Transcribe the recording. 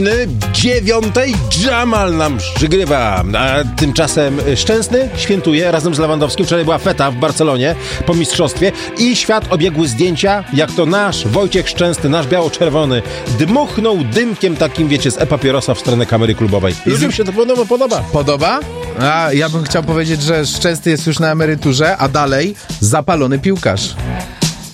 9:00 Jamal nam przygrywa, a tymczasem Szczęsny świętuje razem z Lewandowskim. Wczoraj była feta w Barcelonie po mistrzostwie i świat obiegły zdjęcia, jak to nasz Wojciech Szczęsny, nasz biało-czerwony, dmuchnął dymkiem takim, wiecie, z e-papierosa w stronę kamery klubowej. Ludziom się to podoba. Podoba? A ja bym chciał powiedzieć, że Szczęsny jest już na emeryturze, a dalej zapalony piłkarz.